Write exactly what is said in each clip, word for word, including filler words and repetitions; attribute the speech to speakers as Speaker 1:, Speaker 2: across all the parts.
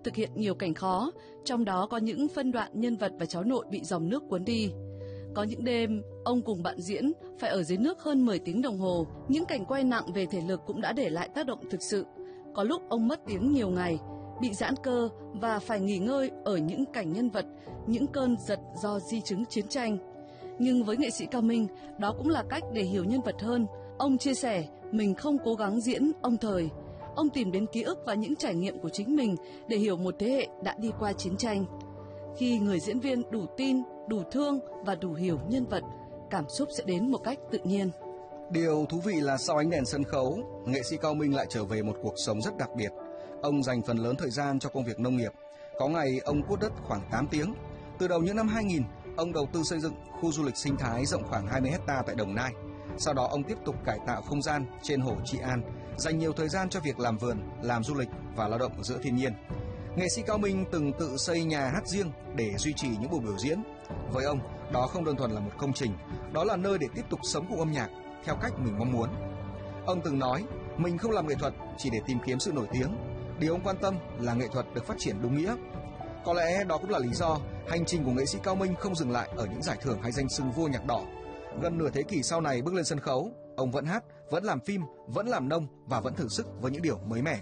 Speaker 1: thực hiện nhiều cảnh khó, trong đó có những phân đoạn nhân vật và cháu nội bị dòng nước cuốn đi. Có những đêm, ông cùng bạn diễn phải ở dưới nước hơn mười tiếng đồng hồ. Những cảnh quay nặng về thể lực cũng đã để lại tác động thực sự. Có lúc ông mất tiếng nhiều ngày, bị giãn cơ và phải nghỉ ngơi ở những cảnh nhân vật, những cơn giật do di chứng chiến tranh. Nhưng với nghệ sĩ Cao Minh, đó cũng là cách để hiểu nhân vật hơn. Ông chia sẻ mình không cố gắng diễn ông thời. Ông tìm đến ký ức và những trải nghiệm của chính mình để hiểu một thế hệ đã đi qua chiến tranh. Khi người diễn viên đủ tin, đủ thương và đủ hiểu nhân vật, cảm xúc sẽ đến một cách tự nhiên.
Speaker 2: Điều thú vị là sau ánh đèn sân khấu, nghệ sĩ Cao Minh lại trở về một cuộc sống rất đặc biệt. Ông dành phần lớn thời gian cho công việc nông nghiệp. Có ngày ông cuốc đất khoảng tám tiếng. Từ đầu những năm hai nghìn, ông đầu tư xây dựng khu du lịch sinh thái rộng khoảng hai mươi héc ta tại Đồng Nai. Sau đó ông tiếp tục cải tạo không gian trên hồ Trị An, dành nhiều thời gian cho việc làm vườn, làm du lịch và lao động giữa thiên nhiên. Nghệ sĩ Cao Minh từng tự xây nhà hát riêng để duy trì những buổi biểu diễn. Với ông, đó không đơn thuần là một công trình, đó là nơi để tiếp tục sống cùng âm nhạc theo cách mình mong muốn. Ông từng nói, mình không làm nghệ thuật chỉ để tìm kiếm sự nổi tiếng. Điều ông quan tâm là nghệ thuật được phát triển đúng nghĩa. Có lẽ đó cũng là lý do hành trình của nghệ sĩ Cao Minh không dừng lại ở những giải thưởng hay danh xưng vua nhạc đỏ. Gần nửa thế kỷ sau này bước lên sân khấu, ông vẫn hát, vẫn làm phim, vẫn làm nông và vẫn thử sức với những điều mới mẻ.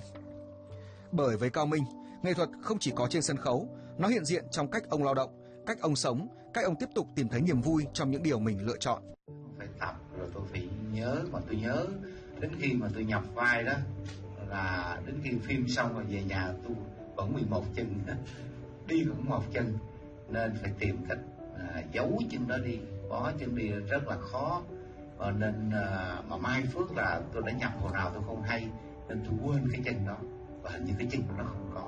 Speaker 2: Bởi với Cao Minh, nghệ thuật không chỉ có trên sân khấu, nó hiện diện trong cách ông lao động, cách ông sống, cách ông tiếp tục tìm thấy niềm vui trong những điều mình lựa chọn.
Speaker 3: Phải tập rồi tôi phải nhớ, mà tôi nhớ đến khi mà tôi nhập vai đó là đến khi phim xong rồi về nhà tôi vẫn mười một chân, đi cũng một chân, nên phải tìm cách à, giấu chân đó đi, bỏ chân đi rất là khó. Và nên à, mà may phước là tôi đã nhập hồi nào tôi không hay, nên tôi quên cái chân đó và hình như cái chân nó không có,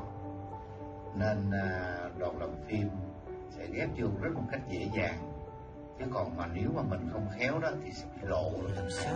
Speaker 3: nên à, đoạn làm phim sẽ ghép vô rất một cách dễ dàng, chứ còn mà nếu mà mình không khéo đó thì sẽ bị lộ.